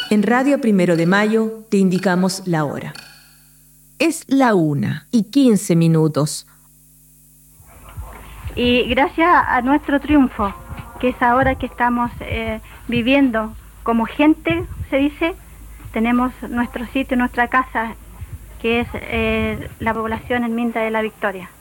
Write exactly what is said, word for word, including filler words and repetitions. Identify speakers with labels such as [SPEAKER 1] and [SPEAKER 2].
[SPEAKER 1] En Radio Primero de Mayo te indicamos la hora.
[SPEAKER 2] Es la una y quince minutos.
[SPEAKER 3] Y gracias a nuestro triunfo, que es ahora que estamos eh, viviendo como gente, se dice, tenemos nuestro sitio, nuestra casa, que es eh, la población en Minda de la Victoria.